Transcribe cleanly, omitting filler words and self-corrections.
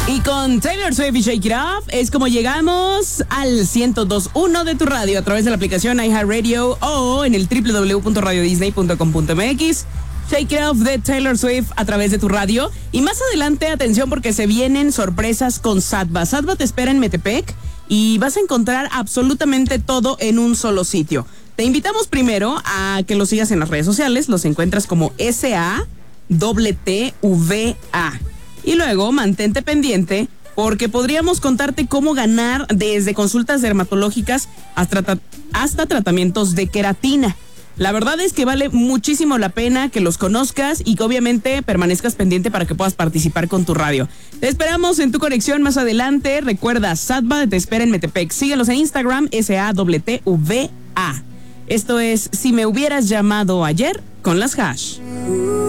Y con Taylor Swift y Shake It Off es como llegamos al 102.1 de tu radio a través de la aplicación iHeartRadio o en el www.radiodisney.com.mx. Shake It Off de Taylor Swift a través de tu radio. Y más adelante, atención, porque se vienen sorpresas con Sadva. Sadva te espera en Metepec y vas a encontrar absolutamente todo en un solo sitio. Te invitamos primero a que los sigas en las redes sociales. Los encuentras como SATTVA. Y luego mantente pendiente porque podríamos contarte cómo ganar desde consultas dermatológicas hasta tratamientos de queratina. La verdad es que vale muchísimo la pena que los conozcas y que obviamente permanezcas pendiente para que puedas participar con tu radio. Te esperamos en tu conexión más adelante. Recuerda, Sadva te espera en Metepec. Síguelos en Instagram, SATTVA. Esto es Si me hubieras llamado ayer con las Hash.